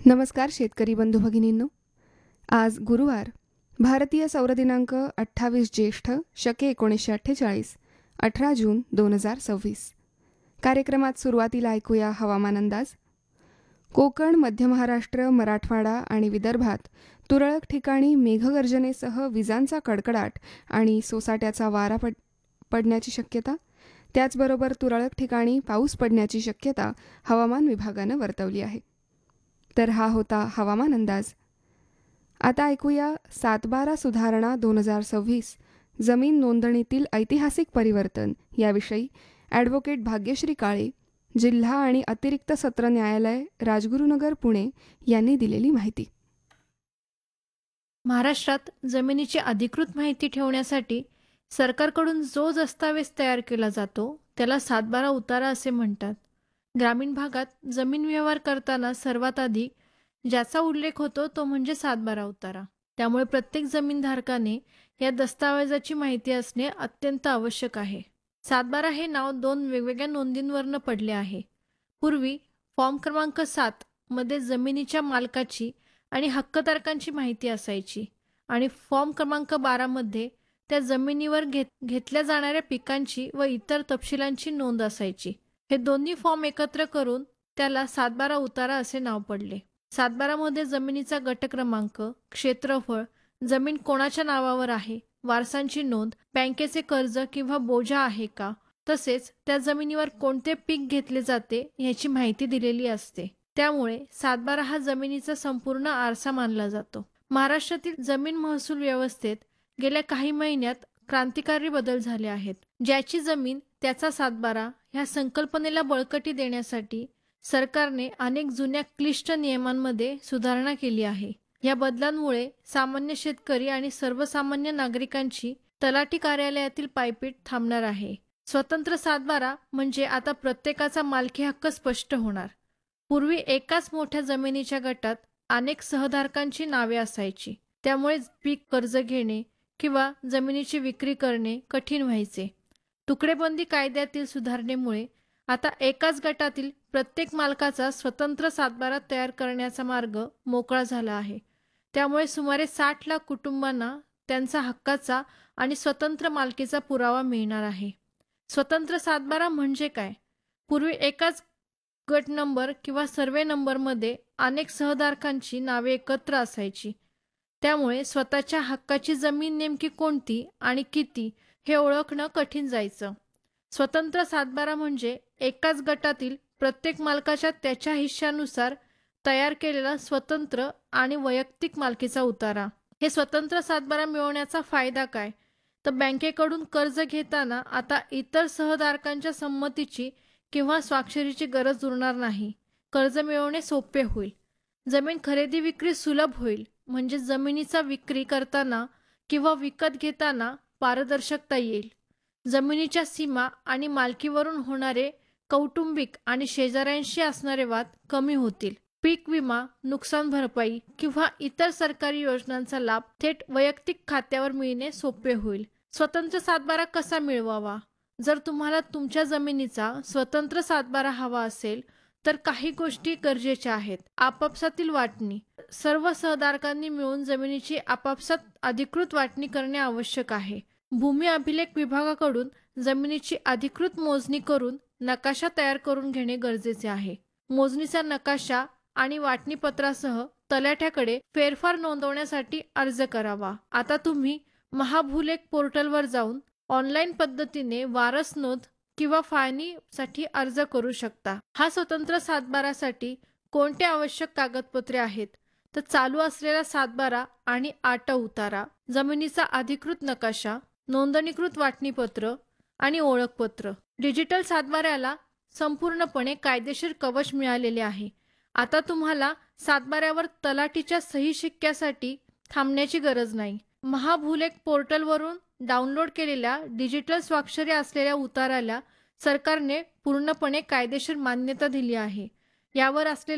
नमस्कार शेतकरी बंधू भगिनींनो. आज गुरुवार, भारतीय सौर दिनांक 28 ज्येष्ठ शके 1948, 18 जून 2026. कार्यक्रमात सुरुवातीला ऐकूया हवामान अंदाज. कोकण, मध्य महाराष्ट्र, मराठवाडा आणि विदर्भात तुरळक ठिकाणी मेघगर्जनेसह विजांचा कडकडाट आणि सोसाट्याचा वारा पडण्याची शक्यता. त्याचबरोबर तुरळक ठिकाणी पाऊस पडण्याची शक्यता हवामान विभागानं वर्तवली आहे. तर हा होता हवामान अंदाज. आता ऐकूया 7/12 सुधारणा 2026 जमीन नोंदणीतील ऐतिहासिक परिवर्तन याविषयी ॲडव्होकेट भाग्यश्री काळे, जिल्हा आणि अतिरिक्त सत्र न्यायालय, राजगुरुनगर, पुणे यांनी दिलेली माहिती. महाराष्ट्रात जमिनीची अधिकृत माहिती ठेवण्यासाठी सरकारकडून जो दस्तावेज तयार केला जातो त्याला 7/12 उतारा असे म्हणतात. ग्रामीण भागात जमीन व्यवहार करताना सर्वात आधी ज्याचा उल्लेख होतो तो म्हणजे 7/12 उतारा. त्यामुळे प्रत्येक जमीनधारकाने या दस्तावेजाची माहिती असणे अत्यंत आवश्यक आहे. 7/12 हे नाव 2 वेगवेगळ्या नोंदींवरनं पडले आहे. पूर्वी फॉर्म क्रमांक 7 मध्ये जमिनीच्या मालकाची आणि हक्कधारकांची माहिती असायची आणि फॉर्म क्रमांक 12 मध्ये त्या जमिनीवर घेतल्या जाणाऱ्या पिकांची व इतर तपशिलांची नोंद असायची. हे दोन्ही फॉर्म एकत्र करून त्याला 7/12 उतारा असे नाव पडले. 7/12 मध्ये जमिनीचा गट क्रमांक, क्षेत्रफळ, जमीन कोणाच्या नावावर आहे, वारसांची नोंद, बँकेचे कर्ज किंवा बोजा आहे का, तसेच त्या जमिनीवर कोणते पीक घेतले जाते याची माहिती दिलेली असते. त्यामुळे 7/12 हा जमिनीचा संपूर्ण आरसा मानला जातो. महाराष्ट्रातील जमीन महसूल व्यवस्थेत गेल्या काही महिन्यात क्रांतिकारी बदल झाले आहेत. ज्याची जमीन त्याचा 7/12 ह्या संकल्पनेला बळकटी देण्यासाठी सरकारने अनेक जुन्या क्लिष्ट नियमांमध्ये सुधारणा केली आहे. या बदलांमुळे सामान्य शेतकरी आणि सर्वसामान्य नागरिकांची तलाठी कार्यालयातील पायपीट थांबणार आहे. स्वतंत्र 7/12 म्हणजे आता प्रत्येकाचा मालकी हक्क स्पष्ट होणार. पूर्वी एकाच मोठ्या जमिनीच्या गटात अनेक सहधारकांची नावे असायची. त्यामुळे पीक कर्ज घेणे किंवा जमिनीची विक्री करणे कठीण व्हायचे. तुकडेबंदी कायद्यातील सुधारणेमुळे आता एकाच गटातील प्रत्येक मालकाचा स्वतंत्र 7/12 तयार करण्याचा मार्ग मोकळा झाला आहे. त्यामुळे सुमारे 60 लाख कुटुंबांना त्यांचा हक्काचा आणि स्वतंत्र मालकीचा पुरावा मिळणार आहे. स्वतंत्र 7/12 म्हणजे काय? पूर्वी एकाच गट नंबर किंवा सर्वे नंबरमध्ये अनेक सहधारकांची नावे एकत्र असायची. त्यामुळे स्वतःच्या हक्काची जमीन नेमकी कोणती आणि किती हे ओळखणं कठीण जायचं. स्वतंत्र 7/12 म्हणजे एकाच गटातील प्रत्येक मालकाच्या त्याच्या हिश्श्यानुसार तयार केलेला स्वतंत्र आणि वैयक्तिक मालकीचा उतारा. हे स्वतंत्र 7/12 मिळवण्याचा फायदा काय? तर बँकेकडून कर्ज घेताना आता इतर सहधारकांच्या संमतीची किंवा स्वाक्षरीची गरज उरणार नाही. कर्ज मिळवणे सोपे होईल. जमीन खरेदी विक्री सुलभ होईल. म्हणजे जमिनीचा विक्री करताना किंवा विकत घेताना पारदर्शकता येईल. जमिनीच्या सीमा आणि मालकीवरून होणारे कौटुंबिक आणि शेजाऱ्यांशी असणारे वाद कमी होतील. पीक विमा, नुकसान भरपाई किंवा इतर सरकारी योजनांचा लाभ थेट वैयक्तिक खात्यावर मिळणे सोपे होईल. स्वतंत्र 7/12 कसा मिळवावा? जर तुम्हाला तुमच्या जमिनीचा स्वतंत्र 7/12 हवा असेल तर काही गोष्टी गरजेच्या आहेत. आपापसातील वाटणी. सर्व सहधारकांनी मिळून जमिनीची आपापसात अधिकृत वाटणी करणे आवश्यक आहे. भूमी अभिलेख विभागाकडून जमिनीची अधिकृत मोजणी करून नकाशा तयार करून घेणे गरजेचे आहे. मोजणीचा नकाशा आणि वाटणीपत्रासह तलाठ्याकडे फेरफार नोंदवण्यासाठी अर्ज करावा. आता तुम्ही महाभूलेख पोर्टलवर जाऊन ऑनलाईन पद्धतीने वारस नोंद किंवा फाळणीसाठी अर्ज करू शकता. हा स्वतंत्र 7/12 साठी कोणते आवश्यक कागदपत्रे आहेत? तर चालू असलेला 7/12 आणि 8 उतारा, जमिनीचा अधिकृत नकाशा, नोंदणीकृत वाटणीपत्र आणि ओळखपत्र. डिजिटल 7/12ला संपूर्णपणे कायदेशीर कवच मिळालेले आहे. आता तुम्हाला 7/12वर तलाठीच्या सही शिक्क्यासाठी थांबण्याची गरज नाही. महाभूलेख पोर्टलवरून डाउनलोड केलेल्या डिजिटल स्वाक्षरी असलेल्या उताराला सरकारने पूर्णपणे कायदेशीर मान्यता दिली आहे. यावर असलेल्या